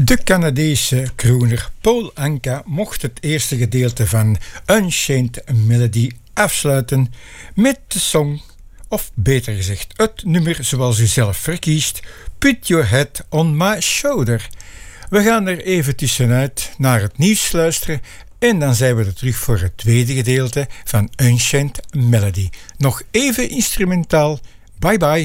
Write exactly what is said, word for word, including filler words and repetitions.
De Canadese crooner Paul Anka mocht het eerste gedeelte van Unchained Melody afsluiten met de song, of beter gezegd het nummer zoals u zelf verkiest, Put Your Head on My Shoulder. We gaan er even tussenuit naar het nieuws luisteren en dan zijn we er terug voor het tweede gedeelte van Unchained Melody. Nog even instrumentaal. Bye bye.